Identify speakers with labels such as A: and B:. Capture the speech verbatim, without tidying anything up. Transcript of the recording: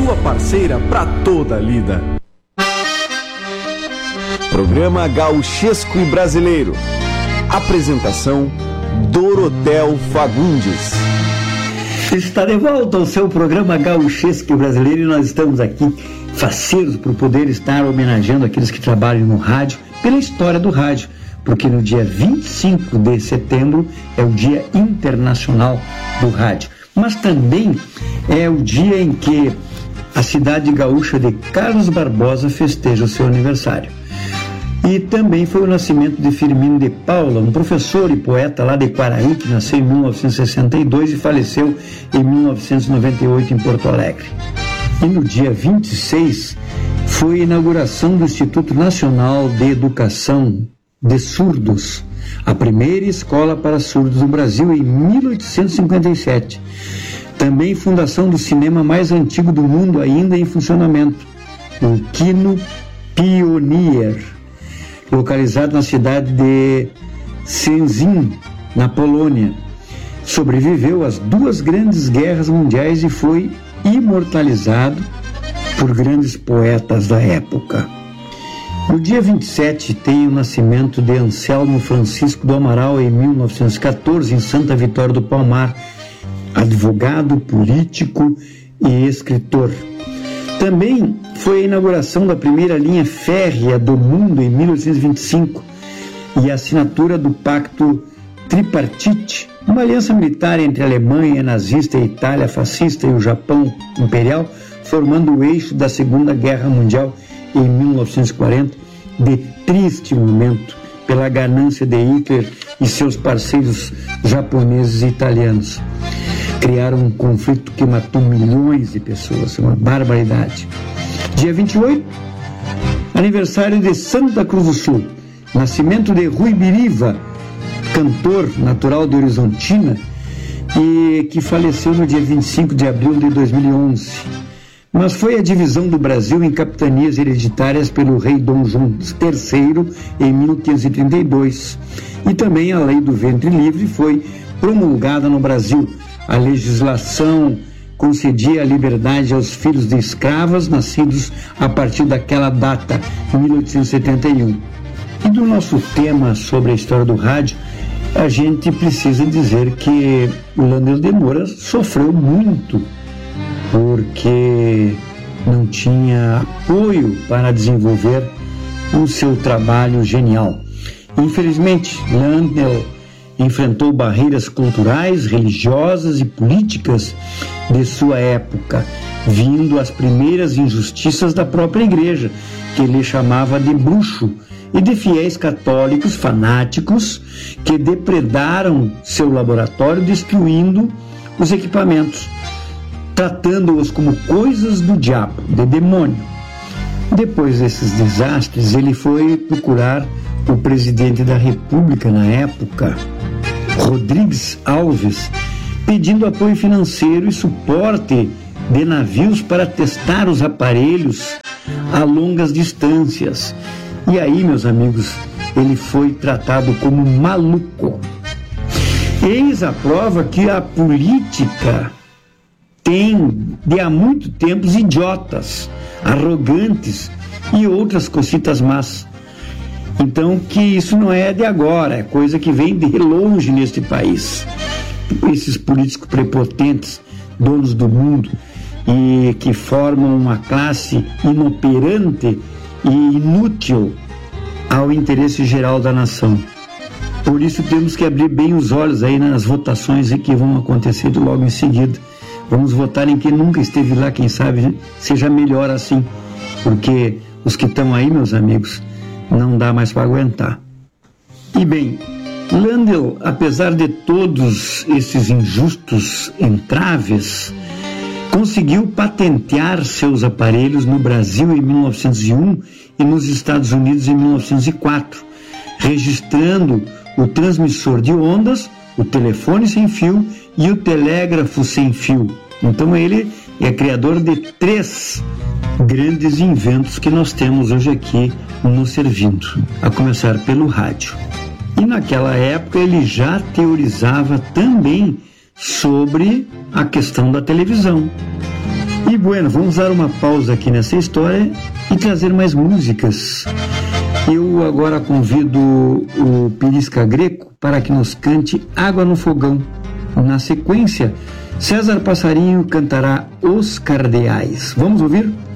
A: sua parceira para toda a lida. Programa Gauchesco e Brasileiro. Apresentação Dorotel Fagundes.
B: Está de volta ao seu programa Gauchesco e Brasileiro, e nós estamos aqui faceiros por poder estar homenageando aqueles que trabalham no rádio, pela história do rádio, porque no dia vinte e cinco de setembro é o Dia Internacional do Rádio, mas também é o dia em que a cidade gaúcha de Carlos Barbosa festeja o seu aniversário. E também foi o nascimento de Firmino de Paula, um professor e poeta lá de Quaraí, que nasceu em mil novecentos e sessenta e dois e faleceu em mil novecentos e noventa e oito em Porto Alegre. E no dia vinte e seis foi a inauguração do Instituto Nacional de Educação de Surdos, a primeira escola para surdos do Brasil, em mil oitocentos e cinquenta e sete. Também fundação do cinema mais antigo do mundo ainda em funcionamento, o Kino Pionier, localizado na cidade de Szczecin, na Polônia. Sobreviveu às duas grandes guerras mundiais e foi imortalizado por grandes poetas da época. No dia vinte e sete tem o nascimento de Anselmo Francisco do Amaral, em mil novecentos e quatorze, em Santa Vitória do Palmar, advogado, político e escritor. Também foi a inauguração da primeira linha férrea do mundo em mil oitocentos e vinte e cinco e a assinatura do Pacto Tripartite, uma aliança militar entre a Alemanha nazista, a Itália fascista e o Japão imperial, formando o eixo da Segunda Guerra Mundial em mil novecentos e quarenta, de triste momento pela ganância de Hitler e seus parceiros japoneses e italianos. Criaram um conflito que matou milhões de pessoas, uma barbaridade. Dia vinte e oito, aniversário de Santa Cruz do Sul, nascimento de Rui Biriva, cantor natural de Horizontina, e que faleceu no dia vinte e cinco de abril de dois mil e onze. Mas foi a divisão do Brasil em capitanias hereditárias pelo rei Dom João terceiro em mil quinhentos e trinta e dois. E também a lei do ventre livre foi promulgada no Brasil. A legislação concedia a liberdade aos filhos de escravas nascidos a partir daquela data, em mil oitocentos e setenta e um. E do nosso tema sobre a história do rádio, a gente precisa dizer que o Landel de Moura sofreu muito, porque não tinha apoio para desenvolver o seu trabalho genial. Infelizmente, Landel enfrentou barreiras culturais, religiosas e políticas de sua época, vindo as primeiras injustiças da própria igreja, que ele chamava de bruxo, e de fiéis católicos fanáticos que depredaram seu laboratório, destruindo os equipamentos, tratando-os como coisas do diabo, de demônio. Depois desses desastres, ele foi procurar o presidente da República na época, Rodrigues Alves, pedindo apoio financeiro e suporte de navios para testar os aparelhos a longas distâncias. E aí, meus amigos, ele foi tratado como maluco. Eis a prova que a política tem, de há muito tempo, idiotas, arrogantes e outras cositas más. Então, que isso não é de agora, é coisa que vem de longe neste país. Esses políticos prepotentes, donos do mundo, e que formam uma classe inoperante e inútil ao interesse geral da nação. Por isso temos que abrir bem os olhos aí nas votações que vão acontecer logo em seguida. Vamos votar em quem nunca esteve lá, quem sabe seja melhor assim, porque os que estão aí, meus amigos, não dá mais para aguentar. E bem, Landel, apesar de todos esses injustos entraves, conseguiu patentear seus aparelhos no Brasil em mil novecentos e um e nos Estados Unidos em mil novecentos e quatro, registrando o transmissor de ondas, o telefone sem fio e o telégrafo sem fio. Então ele é criador de três grandes inventos que nós temos hoje aqui nos servindo, a começar pelo rádio. E naquela época ele já teorizava também sobre a questão da televisão. E bueno, vamos dar uma pausa aqui nessa história e trazer mais músicas. Eu agora convido o Pirisca Greco para que nos cante Água no Fogão. Na sequência, César Passarinho cantará Os Cardeais. Vamos ouvir?